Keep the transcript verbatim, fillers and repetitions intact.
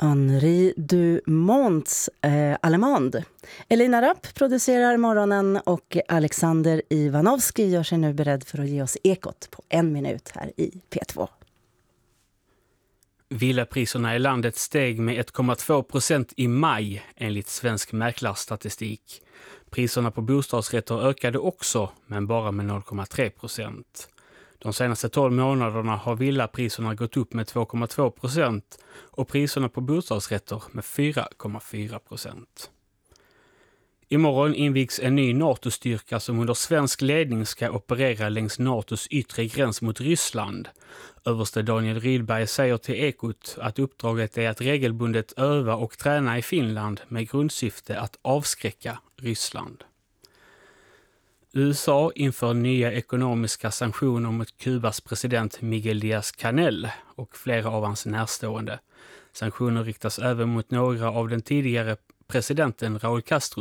Henri Dumonts eh, Allemande. Elina Rapp producerar morgonen och Alexander Ivanovski gör sig nu beredd för att ge oss ekot på en minut här i P två. Villapriserna i landet steg med ett komma två procent i maj enligt svensk mäklarstatistik. Priserna på bostadsrätter ökade också, men bara med noll komma tre procent. De senaste tolv månaderna har villapriserna gått upp med två komma två procent och priserna på bostadsrätter med fyra komma fyra procent. Imorgon invigs en ny NATO-styrka som under svensk ledning ska operera längs NATOs yttre gräns mot Ryssland. Överste Daniel Rydberg säger till Ekot att uppdraget är att regelbundet öva och träna i Finland med grundsyfte att avskräcka Ryssland. U S A inför nya ekonomiska sanktioner mot Kubas president Miguel Díaz-Canel och flera av hans närstående. Sanktioner riktas även mot några av den tidigare presidenten Raúl Castro